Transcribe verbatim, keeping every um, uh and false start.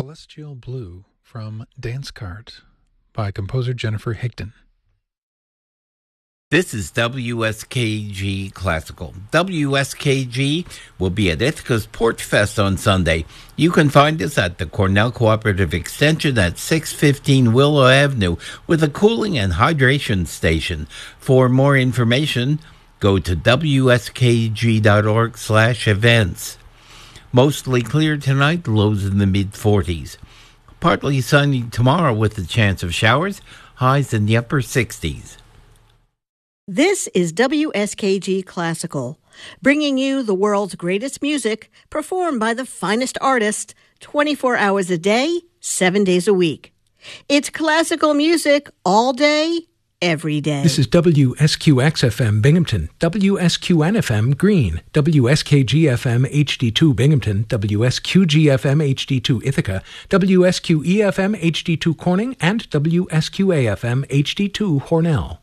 Celestial Blue from Dance Cart by composer Jennifer Higdon. This is W S K G Classical. W S K G will be at Ithaca's Port Fest on Sunday. You can find us at the Cornell Cooperative Extension at six fifteen Willow Avenue with a cooling and hydration station. For more information, go to W S K G dot org slash events. Mostly clear tonight, lows in the mid forties. Partly sunny tomorrow with a chance of showers, highs in the upper sixties. This is W S K G Classical, bringing you the world's greatest music performed by the finest artists twenty-four hours a day, seven days a week. It's classical music all day, every day. This is W S Q X F M Binghamton, W S Q N F M Greene, W S K G F M H D two Binghamton, W S Q G F M H D two Ithaca, W S Q E F M H D two Corning, and W S Q A F M H D two Hornell.